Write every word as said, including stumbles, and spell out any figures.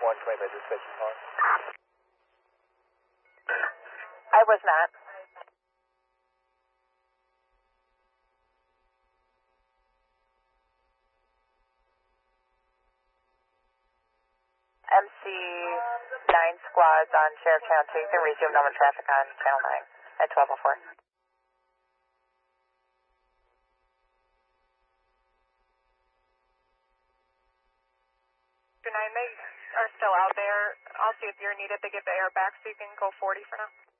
one twenty by dispatch calling. I was not. M C nine squads on Sheriff Channel two. You can resume normal traffic on Channel nine at twelve oh four. nine, they are still out there. I'll see if you're needed to get the air back so you can go forty for now.